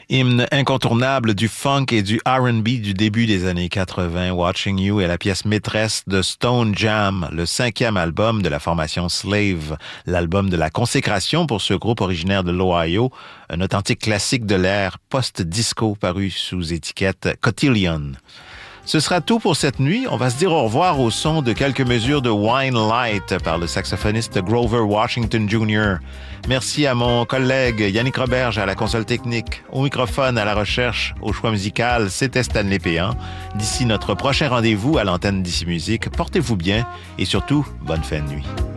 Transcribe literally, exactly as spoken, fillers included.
Hymne incontournable du funk et du R and B du début des années quatre-vingts, Watching You est la pièce maîtresse de Stone Jam, le cinquième album de la formation Slave, l'album de la consécration pour ce groupe originaire de l'Ohio, un authentique classique de l'ère post-disco paru sous étiquette Cotillion. Ce sera tout pour cette nuit. On va se dire au revoir au son de quelques mesures de Wine Light par le saxophoniste Grover Washington junior Merci à mon collègue Yannick Roberge à la console technique, au microphone, à la recherche, au choix musical, c'était Stanley Péan. D'ici notre prochain rendez-vous à l'antenne d'Ici Musique, portez-vous bien et surtout, bonne fin de nuit.